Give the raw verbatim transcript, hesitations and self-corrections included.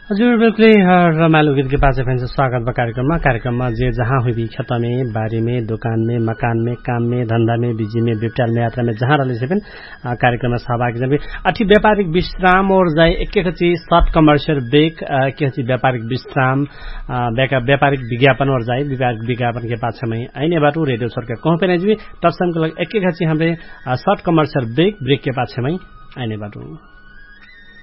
हजुर बिल्कुल रमाइलो गीत के पास फैन से स्वागत बा कार्यक्रम में कार्यक्रम में जे जहाँ हुई भी खेत में बारी में दुकान में मकान में काम में धंधा में बिजी में बिपटाल में यात्रा में जहाँ रहे से कार्यक्रम में सहभागी जब अठी व्यापारिक विश्राम और जाए एक एक शॉर्ट कमर्शियल ब्रेक के व्यापारिक विश्राम व्यापारिक विज्ञापन और जाए व्यापारिक विज्ञापन के पाछे में आईने बाटू रेडियो सरकार कहाँ पे नहीं तब से एक एक हमें शॉर्ट कमर्शियल ब्रेक ब्रेक के पाछे में आईने बाटू